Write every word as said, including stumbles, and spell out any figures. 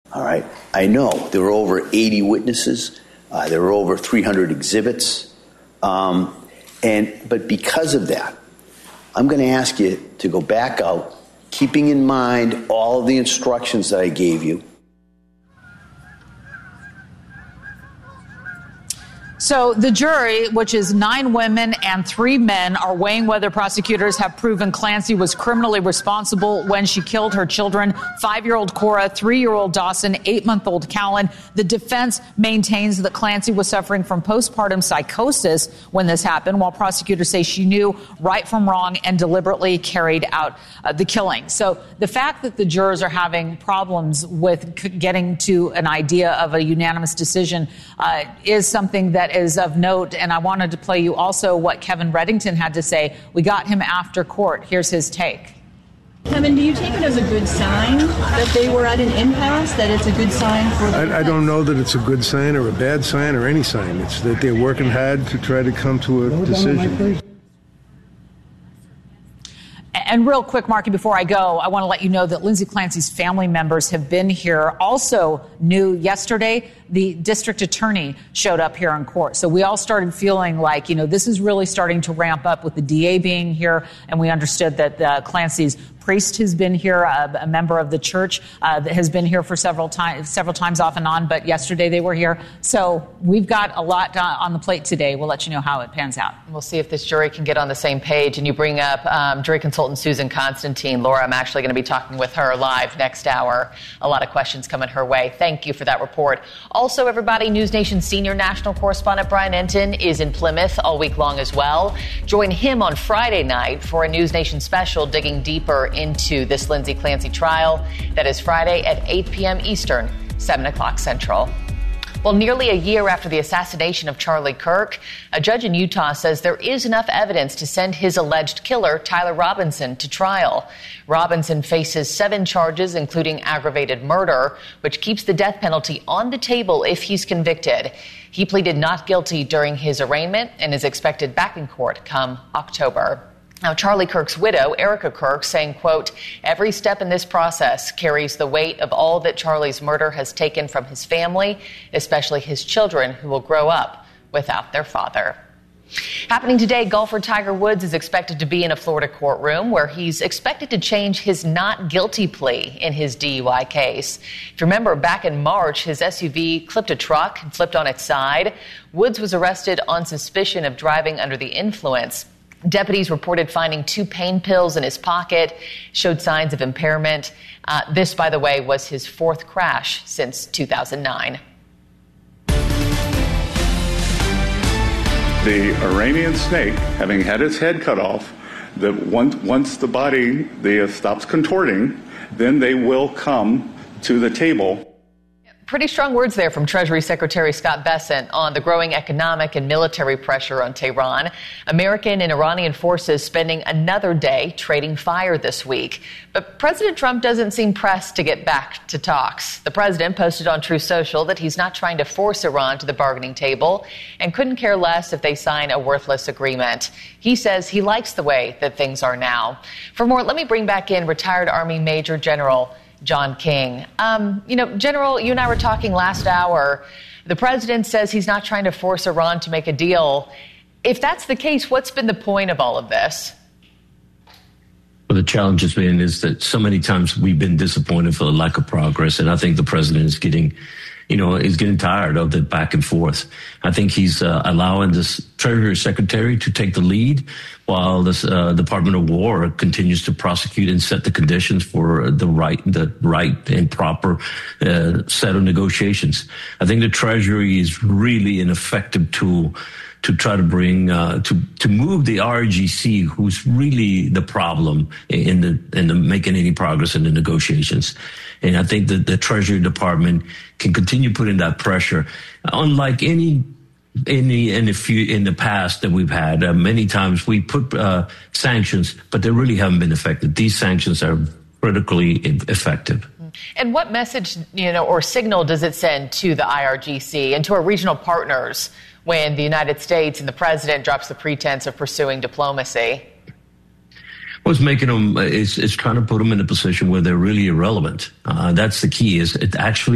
All right. I know there were over eighty witnesses. Uh, there were over three hundred exhibits. Um, and but because of that, I'm going to ask you to go back out, keeping in mind all of the instructions that I gave you. So the jury, which is nine women and three men, are weighing whether prosecutors have proven Clancy was criminally responsible when she killed her children, five-year-old Cora, three-year-old Dawson, eight-month-old Callan. The defense maintains that Clancy was suffering from postpartum psychosis when this happened, while prosecutors say she knew right from wrong and deliberately carried out uh, the killing. So the fact that the jurors are having problems with c- getting to an idea of a unanimous decision uh, is something that is of note, and I wanted to play you also what Kevin Reddington had to say. We got him after court. Here's his take. Kevin, do you take it as a good sign that they were at an impasse, that it's a good sign for the I, I don't know that it's a good sign or a bad sign or any sign. It's that they're working hard to try to come to a decision. And real quick, Marky, before I go, I want to let you know that Lindsay Clancy's family members have been here. Also new yesterday, the district attorney showed up here in court. So we all started feeling like, you know, this is really starting to ramp up with the D A being here. And we understood that uh, Clancy's priest has been here, uh, a member of the church uh, that has been here for several times, several times off and on. But yesterday they were here. So we've got a lot uh, on the plate today. We'll let you know how it pans out. We'll see if this jury can get on the same page. And you bring up um, jury consultant Susan Constantine. Laura, I'm actually going to be talking with her live next hour. A lot of questions coming her way. Thank you for that report. Also, everybody, News Nation senior national correspondent Brian Entin is in Plymouth all week long as well. Join him on Friday night for a News Nation special digging deeper into this Lindsay Clancy trial. That is Friday at eight p.m. Eastern, seven o'clock Central. Well, nearly a year after the assassination of Charlie Kirk, a judge in Utah says there is enough evidence to send his alleged killer, Tyler Robinson, to trial. Robinson faces seven charges, including aggravated murder, which keeps the death penalty on the table if he's convicted. He pleaded not guilty during his arraignment and is expected back in court come October. Now, Charlie Kirk's widow, Erica Kirk, saying, quote, every step in this process carries the weight of all that Charlie's murder has taken from his family, especially his children, who will grow up without their father. Happening today, golfer Tiger Woods is expected to be in a Florida courtroom where he's expected to change his not guilty plea in his D U I case. If you remember, back in March, his S U V clipped a truck and flipped on its side. Woods was arrested on suspicion of driving under the influence. Deputies reported finding two pain pills in his pocket, showed signs of impairment. Uh, this, by the way, was his fourth crash since two thousand nine. The Iranian snake, having had its head cut off, that once, once the body the, uh, stops contorting, then they will come to the table. Pretty strong words there from Treasury Secretary Scott Bessent on the growing economic and military pressure on Tehran. American and Iranian forces spending another day trading fire this week. But President Trump doesn't seem pressed to get back to talks. The president posted on Truth Social that he's not trying to force Iran to the bargaining table and couldn't care less if they sign a worthless agreement. He says he likes the way that things are now. For more, let me bring back in retired Army Major General John King. Um, you know, General, you and I were talking last hour. The president says he's not trying to force Iran to make a deal. If that's the case, what's been the point of all of this? Well, the challenge has been is that so many times we've been disappointed for the lack of progress. And I think the president is getting, you know, is getting tired of the back and forth. I think he's uh, allowing this Treasury Secretary to take the lead while this uh, Department of War continues to prosecute and set the conditions for the right, the right and proper uh, set of negotiations. I think the Treasury is really an effective tool to try to bring uh, to to move the R G C, who's really the problem in the in the making any progress in the negotiations. And I think that the Treasury Department can continue putting that pressure, unlike any. In the in the few in the past that we've had, uh, many times we put uh, sanctions, but they really haven't been effective. These sanctions are critically effective. And what message, you know, or signal does it send to the I R G C and to our regional partners when the United States and the president drops the pretense of pursuing diplomacy? Well, it's making them. It's it's trying to put them in a position where they're really irrelevant. Uh, that's the key. Is it actually.